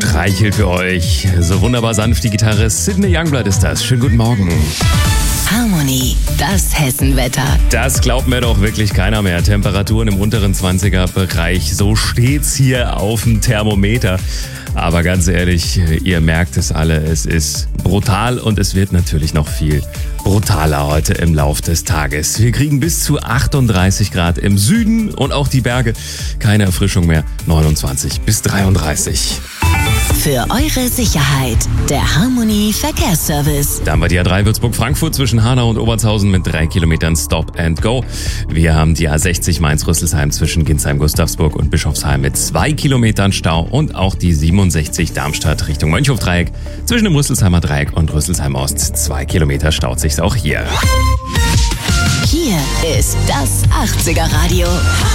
streichelt für euch. So wunderbar sanft die Gitarre. Sydney Youngblood ist das. Schönen guten Morgen. Harmony, das Hessenwetter. Das glaubt mir doch wirklich keiner mehr. Temperaturen im unteren 20er-Bereich. So steht's hier auf dem Thermometer. Aber ganz ehrlich, ihr merkt es alle. Es ist brutal und es wird natürlich noch viel brutaler heute im Lauf des Tages. Wir kriegen bis zu 38 Grad im Süden und auch die Berge. Keine Erfrischung mehr. 29 bis 33. Für eure Sicherheit, der Harmony Verkehrsservice. Da haben wir die A3 Würzburg-Frankfurt zwischen Hanau und Obertshausen mit 3 Kilometern Stop and Go. Wir haben die A60 Mainz-Rüsselsheim zwischen Ginsheim-Gustavsburg und Bischofsheim mit 2 Kilometern Stau und auch die 67 Darmstadt Richtung Mönchhof-Dreieck zwischen dem Rüsselsheimer Dreieck und Rüsselsheim-Ost. 2 Kilometer staut sich's auch hier. Hier ist das 80er Radio.